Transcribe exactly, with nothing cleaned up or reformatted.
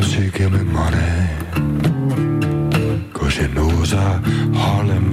Sometimes you give me money, cause you knows I hardly